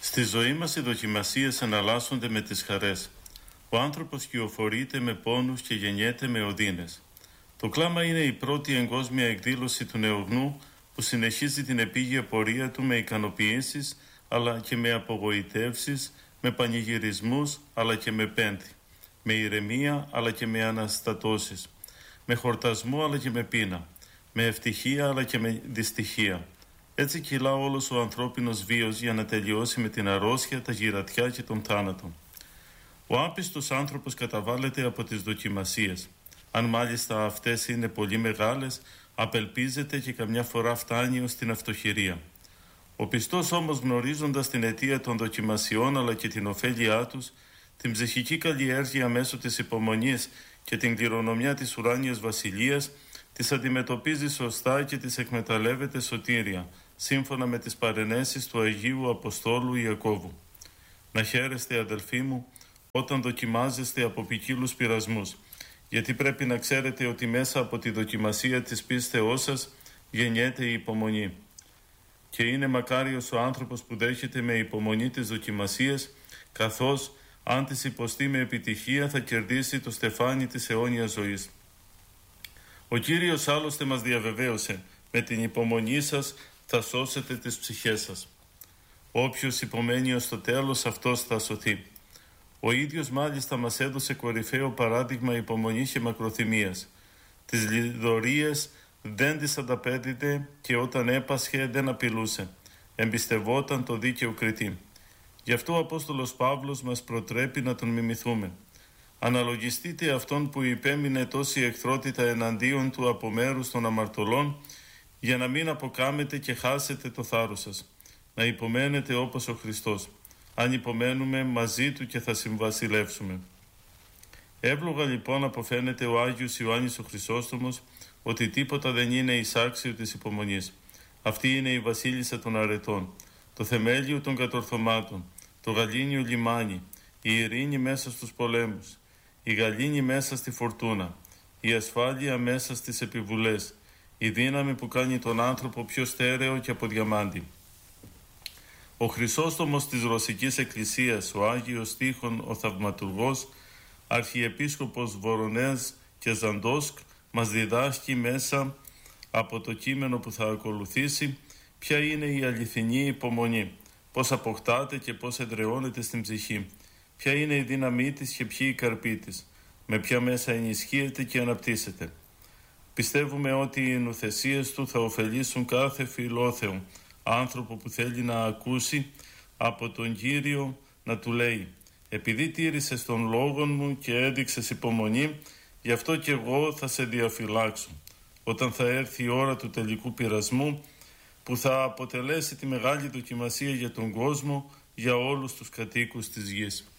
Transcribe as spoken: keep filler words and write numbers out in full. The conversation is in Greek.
Στη ζωή μας οι δοκιμασίες εναλλάσσονται με τις χαρές. Ο άνθρωπος κυοφορείται με πόνους και γεννιέται με οδύνες. Το κλάμα είναι η πρώτη εγκόσμια εκδήλωση του νεογνού που συνεχίζει την επίγεια πορεία του με ικανοποιήσεις αλλά και με απογοητεύσεις, με πανηγυρισμούς αλλά και με πένθη, με ηρεμία αλλά και με αναστατώσεις, με χορτασμό αλλά και με πείνα, με ευτυχία αλλά και με δυστυχία. Έτσι κυλά όλος ο ανθρώπινος βίος για να τελειώσει με την αρρώστια, τα γυρατιά και τον θάνατο. Ο άπιστος άνθρωπος καταβάλλεται από τις δοκιμασίες. Αν μάλιστα αυτές είναι πολύ μεγάλες, απελπίζεται και καμιά φορά φτάνει ως την αυτοχειρία. Ο πιστός όμως, γνωρίζοντας την αιτία των δοκιμασιών αλλά και την ωφέλειά τους, την ψυχική καλλιέργεια μέσω της υπομονής και την κληρονομιά της ουράνιας βασιλείας, τις αντιμετωπίζει σωστά και τις εκμεταλλεύεται σωτήρια, σύμφωνα με τις παρενέσεις του Αγίου Αποστόλου Ιακώβου. Να χαίρεστε, αδελφοί μου, όταν δοκιμάζεστε από ποικίλους πειρασμούς, γιατί πρέπει να ξέρετε ότι μέσα από τη δοκιμασία της πίστεώς σας γεννιέται η υπομονή. Και είναι μακάριος ο άνθρωπος που δέχεται με υπομονή τις δοκιμασίες, καθώς αν τις υποστεί με επιτυχία θα κερδίσει το στεφάνι της αιώνιας ζωής. Ο Κύριος άλλωστε μας διαβεβαίωσε, με την υπομονή σας θα σώσετε τις ψυχές σας. Όποιος υπομένει ως το τέλος, αυτός θα σωθεί. Ο ίδιος μάλιστα μας έδωσε κορυφαίο παράδειγμα υπομονής και μακροθυμίας. Τις λιδωρίες δεν τις ανταπέδιδε και όταν έπασχε δεν απειλούσε. Εμπιστευόταν το δίκαιο κριτή. Γι' αυτό ο Απόστολος Παύλος μας προτρέπει να τον μιμηθούμε. Αναλογιστείτε αυτόν που υπέμεινε τόση εχθρότητα εναντίον του από μέρους των αμαρτωλών, για να μην αποκάμετε και χάσετε το θάρρος σας. Να υπομένετε όπως ο Χριστός. Αν υπομένουμε μαζί του και θα συμβασιλεύσουμε. Εύλογα λοιπόν αποφαίνεται ο Άγιος Ιωάννης ο Χρυσόστομος ότι τίποτα δεν είναι εισάξιο της υπομονής. Αυτή είναι η βασίλισσα των αρετών, το θεμέλιο των κατορθωμάτων, το γαλήνιο λιμάνι, η ειρήνη μέσα στους πολέμους, η γαλήνη μέσα στη φορτούνα, η ασφάλεια μέσα στις επιβουλές, η δύναμη που κάνει τον άνθρωπο πιο στέρεο και από διαμάντι. Ο Χρυσόστομος της Ρωσικής Εκκλησίας, ο Άγιος Τύχων ο Θαυματουργός, Αρχιεπίσκοπος Βορονέζ και Ζαντόσκ, μας διδάσκει μέσα από το κείμενο που θα ακολουθήσει ποια είναι η αληθινή υπομονή, πώς αποκτάται και πώς εδραιώνεται στην ψυχή, ποια είναι η δύναμή της και ποιοι οι καρποί της, με ποια μέσα ενισχύεται και αναπτύσσεται. Πιστεύουμε ότι οι νουθεσίες του θα ωφελήσουν κάθε φιλόθεο άνθρωπο που θέλει να ακούσει από τον Κύριο να του λέει «Επειδή τήρησες τον λόγον μου και έδειξες υπομονή, γι' αυτό και εγώ θα σε διαφυλάξω». Όταν θα έρθει η ώρα του τελικού πειρασμού που θα αποτελέσει τη μεγάλη δοκιμασία για τον κόσμο, για όλους τους κατοίκους της γης.